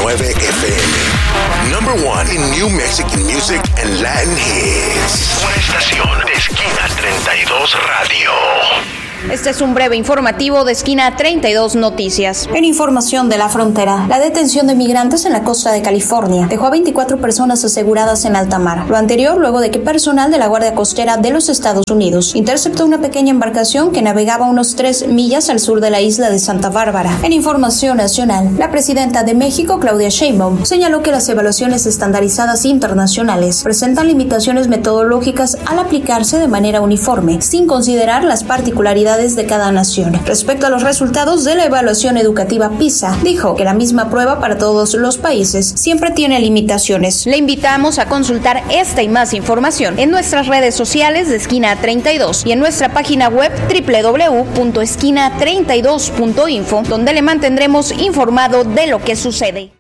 FM. Number one in New Mexican music and Latin hits. Una estación de Esquina 32 Radio. Este es un breve informativo de Esquina 32 Noticias. En información de la frontera, la detención de migrantes en la costa de California dejó a 24 personas aseguradas en alta mar. Lo anterior luego de que personal de la Guardia Costera de los Estados Unidos interceptó una pequeña embarcación que navegaba unos 3 millas al sur de la isla de Santa Bárbara. En información nacional, la presidenta de México, Claudia Sheinbaum, señaló que las evaluaciones estandarizadas internacionales presentan limitaciones metodológicas al aplicarse de manera uniforme, sin considerar las particularidades de cada nación. Respecto a los resultados de la evaluación educativa PISA, dijo que la misma prueba para todos los países siempre tiene limitaciones. Le invitamos a consultar esta y más información en nuestras redes sociales de Esquina 32 y en nuestra página web www.esquina32.info, donde le mantendremos informado de lo que sucede.